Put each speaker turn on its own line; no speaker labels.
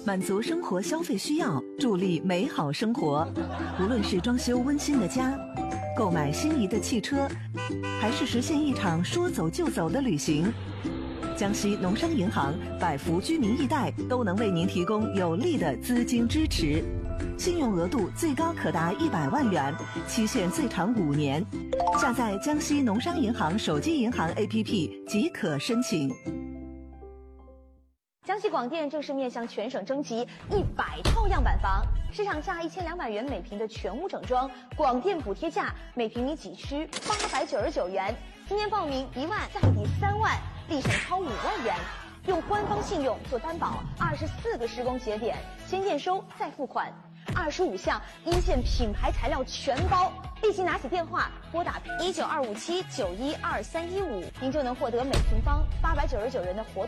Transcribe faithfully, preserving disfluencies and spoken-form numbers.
满足生活消费需要，助力美好生活。无论是装修温馨的家，购买心仪的汽车，还是实现一场说走就走的旅行，江西农商银行百福居民易贷都能为您提供有力的资金支持，信用额度最高可达一百万元，期限最长五年。下载江西农商银行手机银行 A P P 即可申请。
江西广电正式面向全省征集一百套样板房，市场价一千两百元每平的全屋整装，广电补贴价每平米几区八百九十九元。今年报名一万再抵三万，立省超五万元。用官方信用做担保，二十四个施工节点，先验收再付款，二十五项一线品牌材料全包。立即拿起电话拨打一九二五七九一二三一五，您就能获得每平方八百九十九元的活动。